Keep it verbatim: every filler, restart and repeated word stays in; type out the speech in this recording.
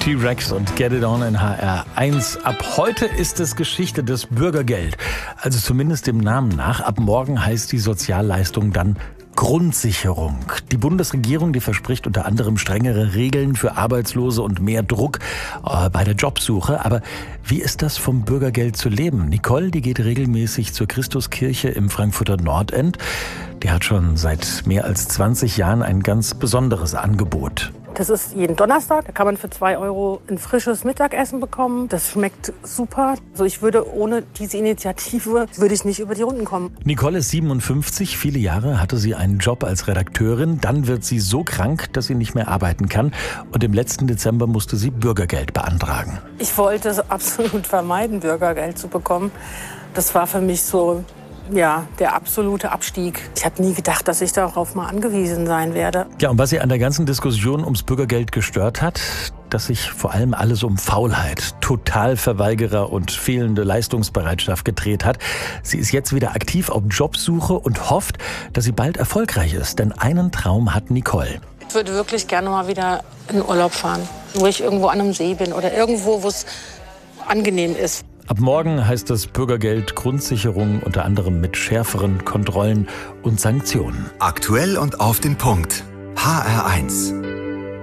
T-Rex und Get It On in H R eins. Ab heute ist es Geschichte des Bürgergeld. Also zumindest dem Namen nach. Ab morgen heißt die Sozialleistung dann Grundsicherung. Die Bundesregierung, die verspricht unter anderem strengere Regeln für Arbeitslose und mehr Druck äh, bei der Jobsuche. Aber wie ist das vom Bürgergeld zu leben? Nicole, die geht regelmäßig zur Christuskirche im Frankfurter Nordend. Die hat schon seit mehr als zwanzig Jahren ein ganz besonderes Angebot. Das ist jeden Donnerstag. Da kann man für zwei Euro ein frisches Mittagessen bekommen. Das schmeckt super. Also ich würde ohne diese Initiative würde ich nicht über die Runden kommen. Nicole ist siebenundfünfzig. Viele Jahre hatte sie einen Job als Redakteurin. Dann wird sie so krank, dass sie nicht mehr arbeiten kann. Und im letzten Dezember musste sie Bürgergeld beantragen. Ich wollte es absolut vermeiden, Bürgergeld zu bekommen. Das war für mich so... Ja, der absolute Abstieg. Ich habe nie gedacht, dass ich darauf mal angewiesen sein werde. Ja, und was sie an der ganzen Diskussion ums Bürgergeld gestört hat, dass sich vor allem alles um Faulheit, Totalverweigerer und fehlende Leistungsbereitschaft gedreht hat. Sie ist jetzt wieder aktiv auf Jobsuche und hofft, dass sie bald erfolgreich ist. Denn einen Traum hat Nicole. Ich würde wirklich gerne mal wieder in Urlaub fahren, wo ich irgendwo an einem See bin oder irgendwo, wo es angenehm ist. Ab morgen heißt das Bürgergeld Grundsicherung, unter anderem mit schärferen Kontrollen und Sanktionen. Aktuell und auf den Punkt. H R eins.